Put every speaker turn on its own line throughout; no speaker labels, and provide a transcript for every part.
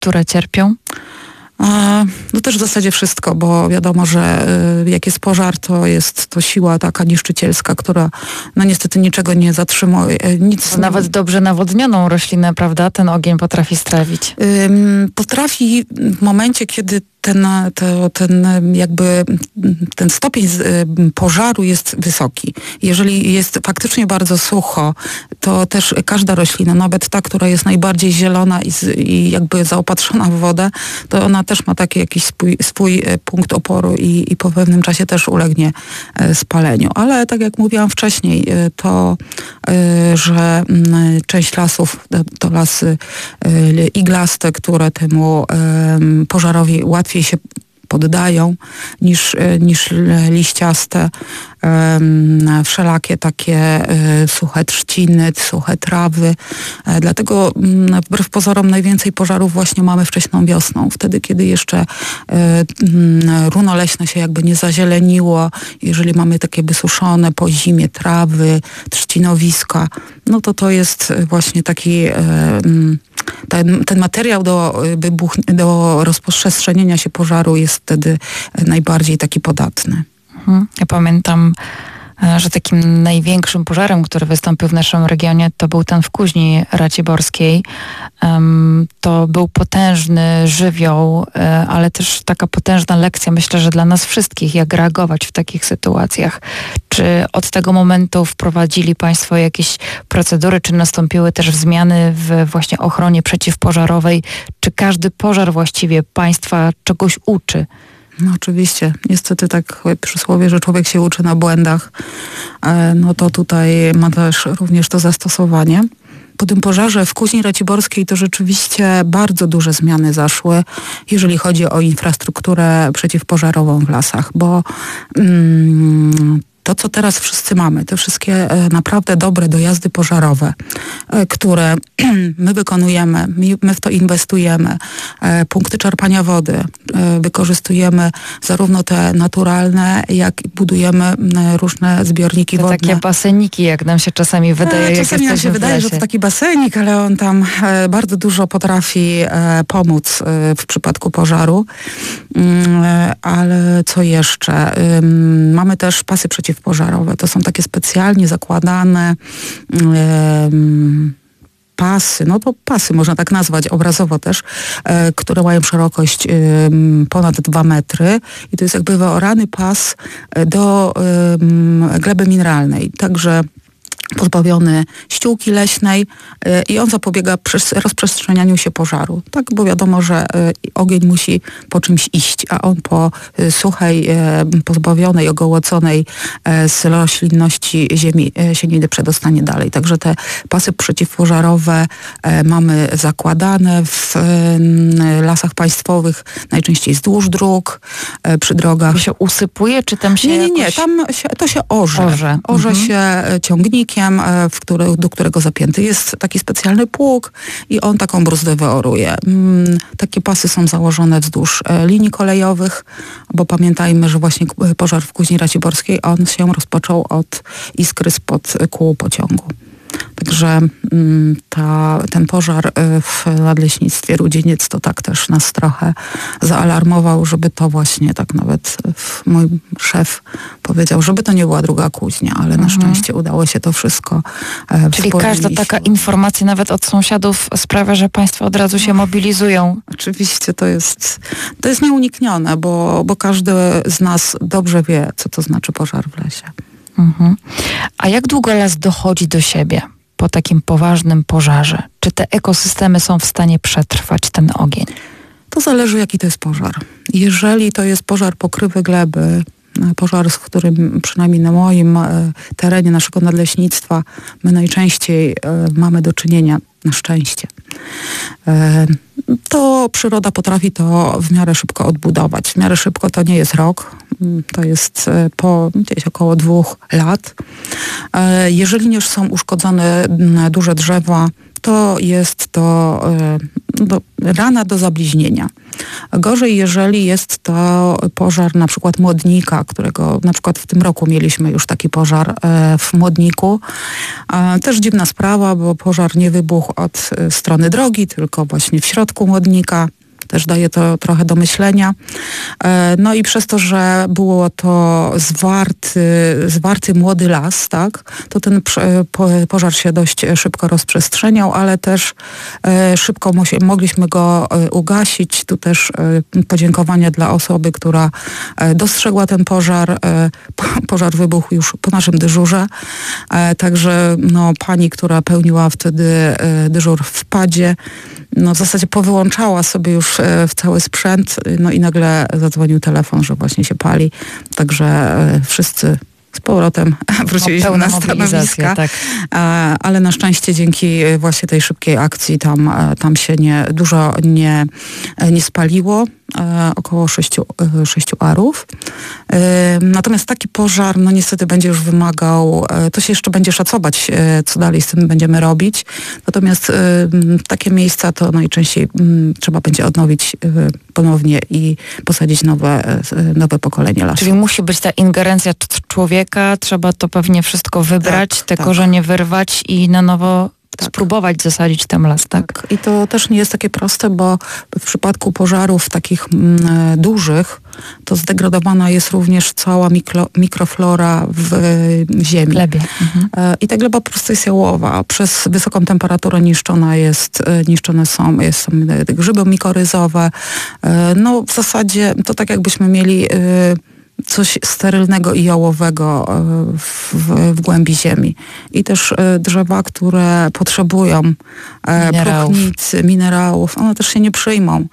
które cierpią?
No też w zasadzie wszystko, bo wiadomo, że jak jest pożar, to jest to siła taka niszczycielska, która no niestety niczego nie zatrzymuje.
Nawet dobrze nawodnioną roślinę, prawda, ten ogień potrafi strawić.
Potrafi w momencie, kiedy ten stopień pożaru jest wysoki. Jeżeli jest faktycznie bardzo sucho, to też każda roślina, nawet ta, która jest najbardziej zielona i jakby zaopatrzona w wodę, to ona też ma taki jakiś swój punkt oporu i po pewnym czasie też ulegnie spaleniu. Ale tak jak mówiłam wcześniej, to, że część lasów to lasy iglaste, które temu pożarowi łatwiej się poddają niż liściaste, wszelakie takie suche trzciny, suche trawy. Dlatego wbrew pozorom najwięcej pożarów właśnie mamy wczesną wiosną. Wtedy, kiedy jeszcze runo leśne się jakby nie zazieleniło, jeżeli mamy takie wysuszone po zimie trawy, trzcinowiska, no to jest właśnie taki ten materiał do rozprzestrzenienia się pożaru jest wtedy najbardziej taki podatny.
Ja pamiętam, że takim największym pożarem, który wystąpił w naszym regionie, to był ten w Kuźni Raciborskiej. To był potężny żywioł, ale też taka potężna lekcja, myślę, że dla nas wszystkich, jak reagować w takich sytuacjach. Czy od tego momentu wprowadzili Państwo jakieś procedury, czy nastąpiły też zmiany w właśnie ochronie przeciwpożarowej? Czy każdy pożar właściwie Państwa czegoś uczy?
No oczywiście. Niestety tak przysłowie, że człowiek się uczy na błędach. No to tutaj ma też również to zastosowanie. Po tym pożarze w Kuźni Raciborskiej to rzeczywiście bardzo duże zmiany zaszły, jeżeli chodzi o infrastrukturę przeciwpożarową w lasach, bo to, co teraz wszyscy mamy, te wszystkie naprawdę dobre dojazdy pożarowe, które my wykonujemy, my w to inwestujemy, punkty czerpania wody, wykorzystujemy zarówno te naturalne, jak i budujemy różne zbiorniki wodne.
Takie baseniki, jak nam się czasami wydaje.
Czasami nam się wydaje, że to taki basenik, ale on tam bardzo dużo potrafi pomóc w przypadku pożaru. Ale co jeszcze? Mamy też pasy przeciwpożarowe. To są takie specjalnie zakładane pasy, no to pasy można tak nazwać obrazowo też, które mają szerokość ponad 2 metry i to jest jakby wyorany pas do gleby mineralnej. Także pozbawiony ściółki leśnej i on zapobiega rozprzestrzenianiu się pożaru. Tak, bo wiadomo, że ogień musi po czymś iść, a on po suchej, pozbawionej, ogołoconej z roślinności ziemi się nie przedostanie dalej. Także te pasy przeciwpożarowe mamy zakładane w lasach państwowych, najczęściej wzdłuż dróg, przy drogach.
To się usypuje, czy tam się
Nie, tam to się orze. Orze się ciągnikiem, do którego zapięty jest taki specjalny pług i on taką bruzdę wyoruje. Takie pasy są założone wzdłuż linii kolejowych, bo pamiętajmy, że właśnie pożar w Kuźni Raciborskiej, on się rozpoczął od iskry spod kół pociągu. Także ten pożar w Nadleśnictwie Rudzieniec to tak też nas trochę zaalarmował, żeby to właśnie tak nawet mój szef powiedział, żeby to nie była druga Kuźnia, ale na szczęście udało się to wszystko.
Czyli każda taka informacja nawet od sąsiadów sprawia, że państwo od razu się mobilizują.
Oczywiście to jest nieuniknione, bo każdy z nas dobrze wie, co to znaczy pożar w lesie.
A jak długo las dochodzi do siebie po takim poważnym pożarze? Czy te ekosystemy są w stanie przetrwać ten ogień?
To zależy, jaki to jest pożar. Jeżeli to jest pożar pokrywy gleby, pożar, z którym przynajmniej na moim terenie naszego nadleśnictwa my najczęściej mamy do czynienia, na szczęście, to przyroda potrafi to w miarę szybko odbudować. W miarę szybko to nie jest rok, to jest po gdzieś około 2 lat. Jeżeli już są uszkodzone duże drzewa, to jest to rana do zabliźnienia. Gorzej, jeżeli jest to pożar na przykład Młodnika, którego na przykład w tym roku mieliśmy już taki pożar w Młodniku. Też dziwna sprawa, bo pożar nie wybuchł od strony drogi, tylko właśnie w środku Młodnika. Też daje to trochę do myślenia. No i przez to, że było to zwarty młody las, tak, to ten pożar się dość szybko rozprzestrzeniał, ale też szybko mogliśmy go ugasić. Tu też podziękowania dla osoby, która dostrzegła ten pożar. Pożar wybuchł już po naszym dyżurze. Także pani, która pełniła wtedy dyżur w padzie, w zasadzie powyłączała sobie już w cały sprzęt, i nagle zadzwonił telefon, że właśnie się pali. Także wszyscy z powrotem wróciliśmy na stanowiska. Tak. Ale na szczęście dzięki właśnie tej szybkiej akcji tam się dużo nie spaliło. Około 6 arów. Natomiast taki pożar, niestety będzie już wymagał, to się jeszcze będzie szacować, co dalej z tym będziemy robić. Natomiast takie miejsca to najczęściej trzeba będzie odnowić ponownie i posadzić nowe pokolenie lasów.
Czyli musi być ta ingerencja człowieka, trzeba to pewnie wszystko wybrać, te korzenie wyrwać i na nowo spróbować zasadzić tam las, tak?
I to też nie jest takie proste, bo w przypadku pożarów takich dużych, to zdegradowana jest również cała mikroflora w ziemi.
Glebie.
I ta gleba po prostu jest jałowa. Przez wysoką temperaturę niszczone są te grzyby mikoryzowe. W zasadzie to tak jakbyśmy mieli coś sterylnego i jałowego w głębi ziemi. I też drzewa, które potrzebują próchnicy, minerałów, one też się nie przyjmą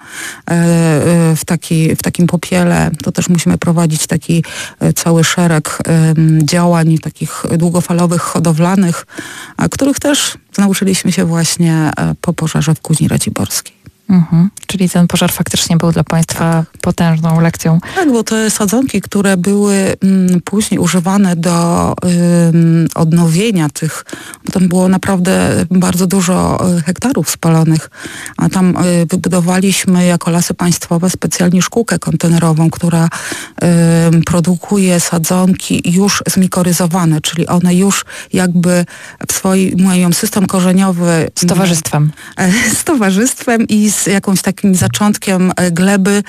w takim popiele. To też musimy prowadzić taki cały szereg działań takich długofalowych, hodowlanych, których też nauczyliśmy się właśnie po pożarze w Kuźni Raciborskiej.
Czyli ten pożar faktycznie był dla Państwa potężną lekcją.
Tak, bo te sadzonki, które były później używane do odnowienia tych, bo tam było naprawdę bardzo dużo hektarów spalonych, a tam wybudowaliśmy jako Lasy Państwowe specjalnie szkółkę kontenerową, która produkuje sadzonki już zmikoryzowane, czyli one już jakby mają system korzeniowy
z towarzystwem.
Z towarzystwem i z jakimś takim zaczątkiem gleby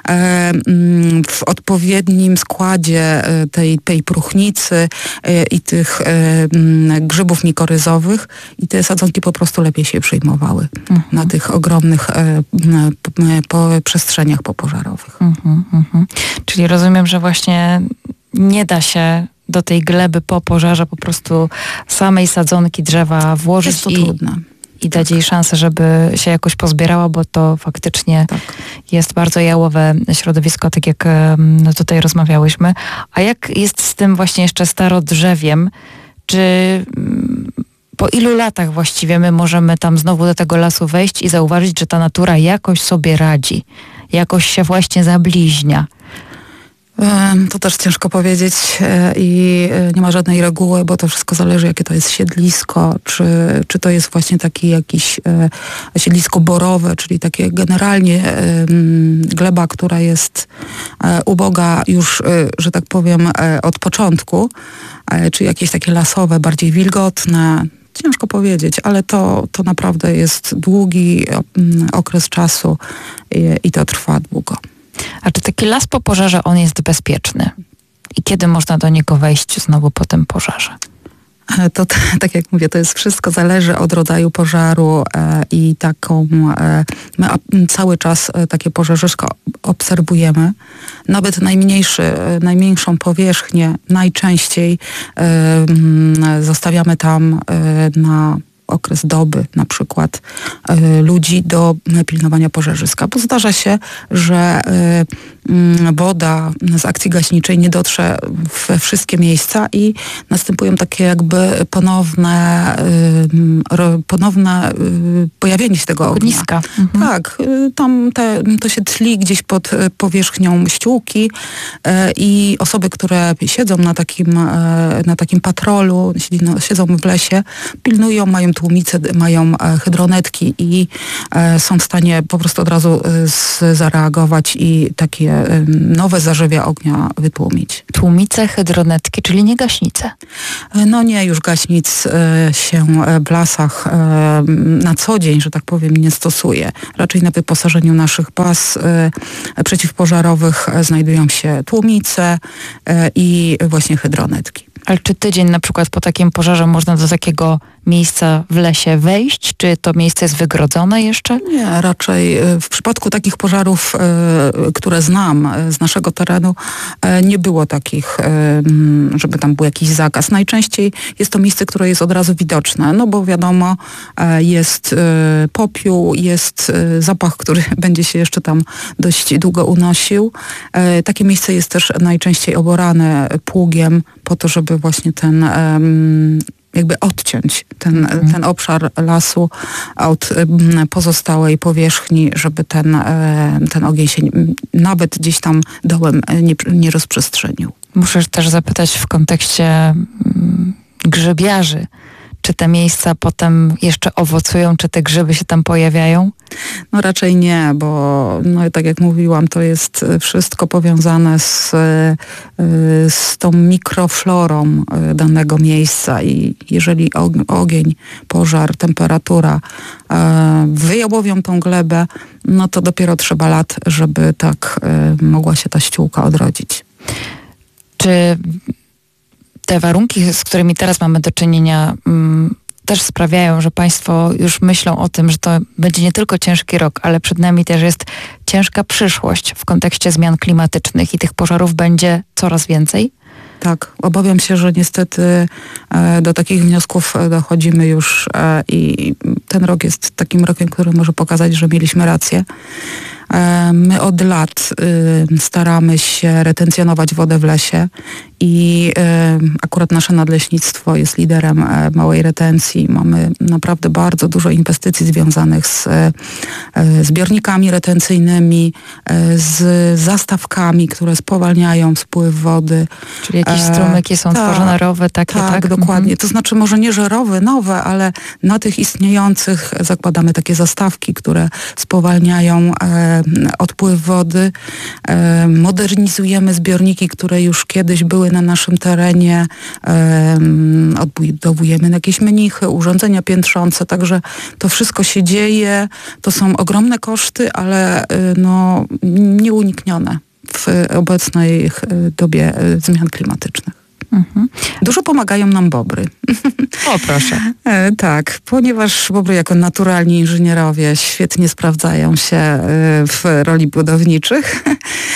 w odpowiednim składzie tej próchnicy i tych grzybów mikoryzowych i te sadzonki po prostu lepiej się przyjmowały na tych ogromnych przestrzeniach popożarowych.
Czyli rozumiem, że właśnie nie da się do tej gleby po pożarze po prostu samej sadzonki drzewa włożyć.
Jest to trudne.
I dać jej szansę, żeby się jakoś pozbierała, bo to faktycznie jest bardzo jałowe środowisko, tak jak tutaj rozmawiałyśmy. A jak jest z tym właśnie jeszcze starodrzewiem? Czy po ilu latach właściwie my możemy tam znowu do tego lasu wejść i zauważyć, że ta natura jakoś sobie radzi, jakoś się właśnie zabliźnia?
To też ciężko powiedzieć i nie ma żadnej reguły, bo to wszystko zależy, jakie to jest siedlisko, czy to jest właśnie takie jakieś siedlisko borowe, czyli takie generalnie gleba, która jest uboga już, że tak powiem, od początku, czy jakieś takie lasowe, bardziej wilgotne. Ciężko powiedzieć, ale to naprawdę jest długi okres czasu i to trwa długo.
A czy taki las po pożarze, on jest bezpieczny? I kiedy można do niego wejść znowu po tym pożarze?
To tak jak mówię, to jest wszystko zależy od rodzaju pożaru i my cały czas takie pożarzysko obserwujemy. Nawet najmniejszą powierzchnię najczęściej zostawiamy tam na okres doby, na przykład ludzi do pilnowania pożarzyska. Bo zdarza się, że woda z akcji gaśniczej nie dotrze we wszystkie miejsca i następują takie jakby ponowne pojawienie się tego ognia.
Ogniska.
Tak, tam to się tli gdzieś pod powierzchnią ściółki i osoby, które siedzą na takim patrolu, siedzą w lesie, pilnują, mają tłumice mają hydronetki i są w stanie po prostu od razu zareagować i takie nowe zarzewia ognia wytłumić.
Tłumice, hydronetki, czyli nie gaśnice?
No nie, już gaśnic się w lasach na co dzień, że tak powiem, nie stosuje. Raczej na wyposażeniu naszych baz przeciwpożarowych znajdują się tłumice i właśnie hydronetki.
Ale czy tydzień na przykład po takim pożarze można do takiego miejsca w lesie wejść? Czy to miejsce jest wygrodzone jeszcze?
Nie, raczej w przypadku takich pożarów, które znam z naszego terenu, nie było takich, żeby tam był jakiś zakaz. Najczęściej jest to miejsce, które jest od razu widoczne, no bo wiadomo, jest popiół, jest zapach, który będzie się jeszcze tam dość długo unosił. Takie miejsce jest też najczęściej oborane pługiem po to, żeby właśnie ten jakby odciąć ten obszar lasu od pozostałej powierzchni, żeby ten ogień się nawet gdzieś tam dołem nie rozprzestrzenił.
Muszę też zapytać w kontekście grzybiarzy. Czy te miejsca potem jeszcze owocują? Czy te grzyby się tam pojawiają?
No raczej nie, bo no, tak jak mówiłam, to jest wszystko powiązane z tą mikroflorą danego miejsca i jeżeli ogień, pożar, temperatura wyjałowią tą glebę, no to dopiero trzeba lat, żeby tak mogła się ta ściółka odrodzić.
Czy te warunki, z którymi teraz mamy do czynienia, też sprawiają, że Państwo już myślą o tym, że to będzie nie tylko ciężki rok, ale przed nami też jest ciężka przyszłość w kontekście zmian klimatycznych i tych pożarów będzie coraz więcej?
Tak, obawiam się, że niestety do takich wniosków dochodzimy już i ten rok jest takim rokiem, który może pokazać, że mieliśmy rację. My od lat staramy się retencjonować wodę w lesie i akurat nasze nadleśnictwo jest liderem małej retencji. Mamy naprawdę bardzo dużo inwestycji związanych z zbiornikami retencyjnymi, z zastawkami, które spowalniają spływ wody.
Czyli jakieś strumyki są tworzone rowe, takie, tak?
Tak, dokładnie. To znaczy może nie, że rowy nowe, ale na tych istniejących zakładamy takie zastawki, które spowalniają odpływ wody. Modernizujemy zbiorniki, które już kiedyś były na naszym terenie. Odbudowujemy jakieś mnichy, urządzenia piętrzące, także to wszystko się dzieje. To są ogromne koszty, ale no, nieuniknione w obecnej dobie zmian klimatycznych. Dużo pomagają nam bobry.
O, proszę.
Tak, ponieważ bobry jako naturalni inżynierowie świetnie sprawdzają się w roli budowniczych.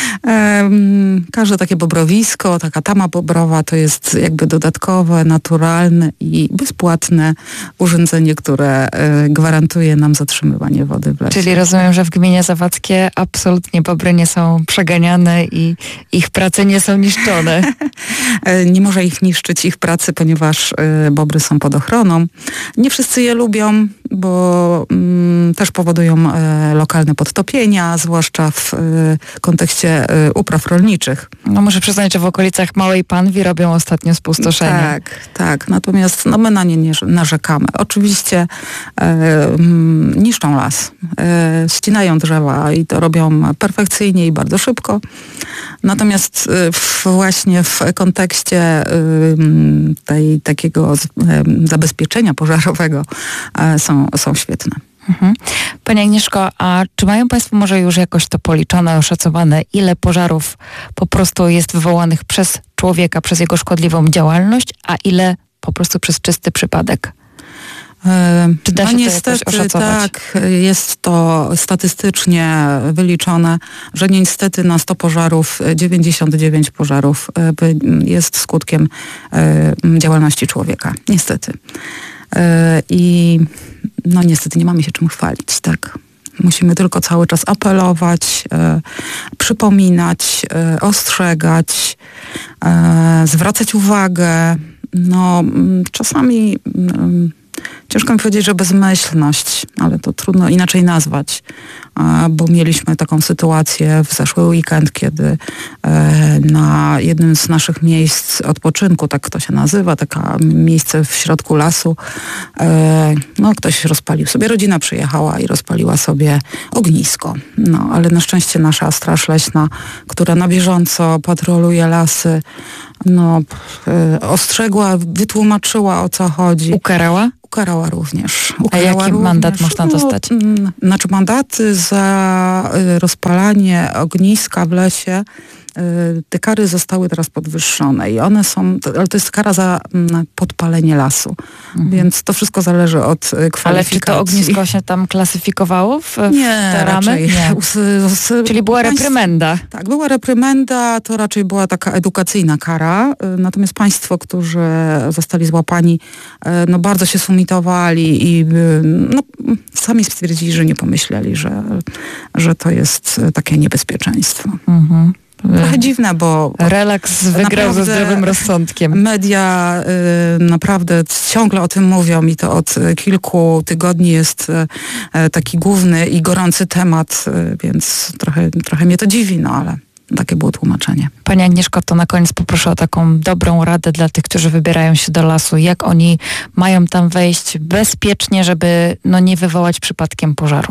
Każde takie bobrowisko, taka tama bobrowa to jest jakby dodatkowe, naturalne i bezpłatne urządzenie, które gwarantuje nam zatrzymywanie wody w lesie.
Czyli rozumiem, że w gminie Zawadzkie absolutnie bobry nie są przeganiane i ich prace nie są niszczone.
Nie może ich niszczyć, ich pracy, ponieważ bobry są pod ochroną. Nie wszyscy je lubią, bo też powodują lokalne podtopienia, zwłaszcza w kontekście upraw rolniczych.
No muszę przyznać, że w okolicach Małej Panwi robią ostatnio spustoszenie.
Tak. Natomiast no, my na nie nie narzekamy. Oczywiście niszczą las, ścinają drzewa i to robią perfekcyjnie i bardzo szybko. Natomiast właśnie w kontekście takiego zabezpieczenia pożarowego są świetne.
Pani Agnieszko, a czy mają Państwo może już jakoś to policzone, oszacowane, ile pożarów po prostu jest wywołanych przez człowieka, przez jego szkodliwą działalność, a ile po prostu przez czysty przypadek? Czy da się to jakoś oszacować?
Tak, jest to statystycznie wyliczone, że niestety na 100 pożarów 99 pożarów jest skutkiem działalności człowieka. Niestety. I no niestety nie mamy się czym chwalić, tak. Musimy tylko cały czas apelować, przypominać, ostrzegać, zwracać uwagę. No czasami ciężko mi powiedzieć, że bezmyślność, ale to trudno inaczej nazwać. bo mieliśmy taką sytuację w zeszły weekend, kiedy na jednym z naszych miejsc odpoczynku, tak to się nazywa, takie miejsce w środku lasu, no ktoś rozpalił sobie, rodzina przyjechała i rozpaliła sobie ognisko. No, ale na szczęście nasza Straż Leśna, która na bieżąco patroluje lasy, no, ostrzegła, wytłumaczyła, o co chodzi.
Ukarała?
Ukarała również.
A jaki mandat można dostać?
Znaczy mandaty za rozpalanie ogniska w lesie, te kary zostały teraz podwyższone i one są, ale to jest kara za podpalenie lasu, więc to wszystko zależy od kwalifikacji.
Ale czy to ognisko się tam klasyfikowało w te ramy? Nie. Czyli była reprymenda.
Tak, była reprymenda, to raczej była taka edukacyjna kara, natomiast państwo, którzy zostali złapani, no bardzo się sumitowali i no, sami stwierdzili, że nie pomyśleli, że to jest takie niebezpieczeństwo. Trochę dziwne, bo
relaks wygrał ze zdrowym rozsądkiem.
Media naprawdę ciągle o tym mówią i to od kilku tygodni jest taki główny i gorący temat, więc trochę mnie to dziwi, no ale takie było tłumaczenie.
Pani Agnieszko, to na koniec poproszę o taką dobrą radę dla tych, którzy wybierają się do lasu. Jak oni mają tam wejść bezpiecznie, żeby no, nie wywołać przypadkiem pożaru?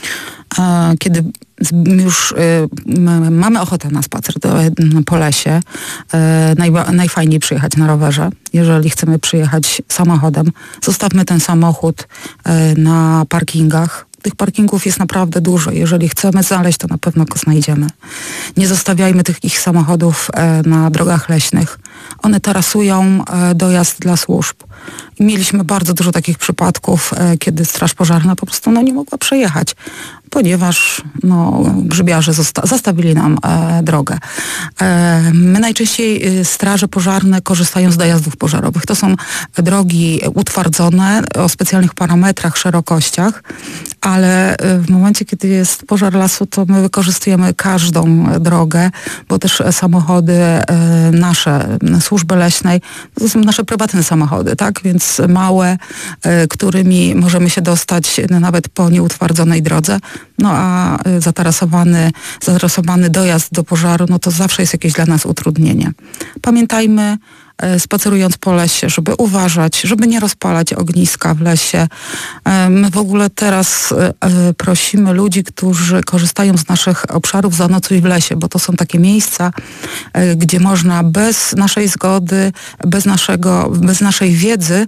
Kiedy już mamy ochotę na spacer po lesie, najfajniej przyjechać na rowerze. Jeżeli chcemy przyjechać samochodem, zostawmy ten samochód na parkingach. Tych parkingów jest naprawdę dużo. Jeżeli chcemy znaleźć, to na pewno go znajdziemy. Nie zostawiajmy tych ich samochodów na drogach leśnych. One tarasują dojazd dla służb. I mieliśmy bardzo dużo takich przypadków, kiedy straż pożarna po prostu nie mogła przejechać, ponieważ grzybiarze zastawili nam drogę. My najczęściej straże pożarne korzystają z dojazdów pożarowych. To są drogi utwardzone o specjalnych parametrach, szerokościach, ale w momencie, kiedy jest pożar lasu, to my wykorzystujemy każdą drogę, bo też samochody nasze, służby leśnej, to są nasze prywatne samochody, tak? Więc małe, którymi możemy się dostać nawet po nieutwardzonej drodze. No a zatarasowany dojazd do pożaru, no to zawsze jest jakieś dla nas utrudnienie. Pamiętajmy, spacerując po lesie, żeby uważać, żeby nie rozpalać ogniska w lesie. My w ogóle teraz prosimy ludzi, którzy korzystają z naszych obszarów, zanocuj w lesie, bo to są takie miejsca, gdzie można bez naszej zgody, bez naszej wiedzy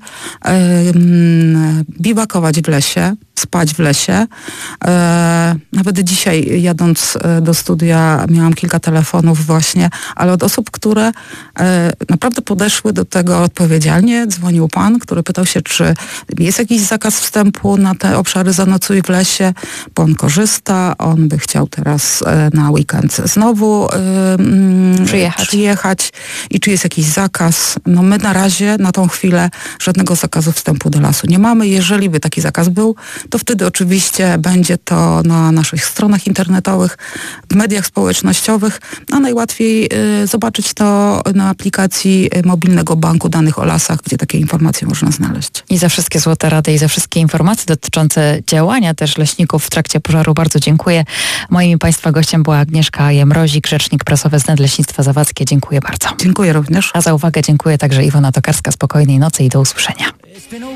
biwakować w lesie, spać w lesie. Nawet dzisiaj jadąc do studia miałam kilka telefonów właśnie, ale od osób, które naprawdę podeszły do tego odpowiedzialnie. Dzwonił pan, który pytał się, czy jest jakiś zakaz wstępu na te obszary zanocuj w lesie, bo on korzysta, on by chciał teraz na weekend znowu przyjechać i czy jest jakiś zakaz. No my na razie, na tą chwilę żadnego zakazu wstępu do lasu nie mamy. Jeżeli by taki zakaz był, to wtedy oczywiście będzie to na naszych stronach internetowych, w mediach społecznościowych, a najłatwiej zobaczyć to na aplikacji mobilnego banku danych o lasach, gdzie takie informacje można znaleźć.
I za wszystkie złote rady i za wszystkie informacje dotyczące działania też leśników w trakcie pożaru bardzo dziękuję. Moim Państwa gościem była Agnieszka Jamrozik, rzecznik prasowy z Nadleśnictwa Zawadzkie. Dziękuję bardzo.
Dziękuję również.
A za uwagę dziękuję także Iwona Tokarska. Spokojnej nocy i do usłyszenia.